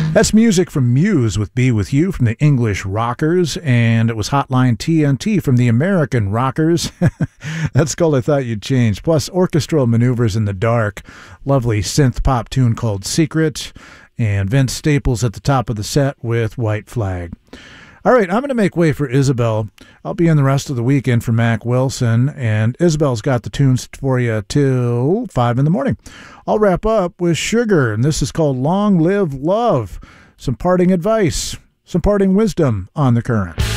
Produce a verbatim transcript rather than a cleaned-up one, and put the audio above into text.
That's music from Muse with Be With You from the English Rockers, and it was Hotline T N T from the American Rockers. That's called I Thought You'd Change. Plus Orchestral Maneuvers in the Dark, lovely synth pop tune called Secret, and Vince Staples at the top of the set with White Flag. All right, I'm going to make way for Isabel. I'll be in the rest of the weekend for Mac Wilson, and Isabel's got the tunes for you till five in the morning. I'll wrap up with Sugar, and this is called Long Live Love. Some parting advice, some parting wisdom on The Current.